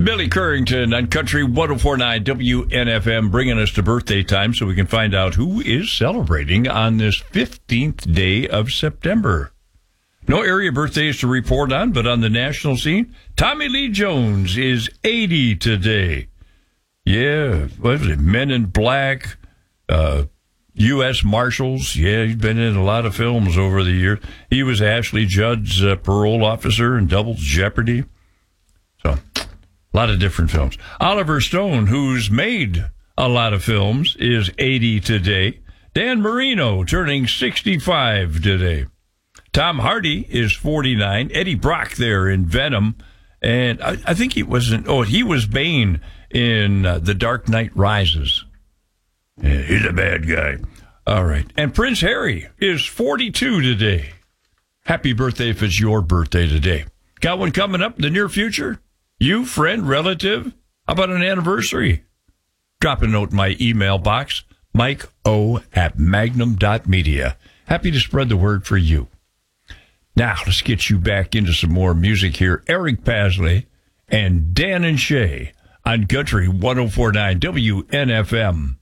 Billy Currington on Country 104.9 WNFM, bringing us to birthday time so we can find out who is celebrating on this 15th day of September. No area birthdays to report on, but on the national scene, Tommy Lee Jones is 80 today. Yeah, what was it? Men in Black, U.S. Marshals. Yeah, he's been in a lot of films over the years. He was Ashley Judd's parole officer in Double Jeopardy. So, a lot of different films. Oliver Stone, who's made a lot of films, is 80 today. Dan Marino turning 65 today. Tom Hardy is 49. Eddie Brock there in Venom. And I think he was Bane in The Dark Knight Rises. Yeah, he's a bad guy. All right. And Prince Harry is 42 today. Happy birthday if it's your birthday today. Got one coming up in the near future? You, friend, relative? How about an anniversary? Drop a note in my email box, mikeo@magnum.media. Happy to spread the word for you. Now, let's get you back into some more music here. Eric Pasley and Dan and Shay on Country 104.9 WNFM.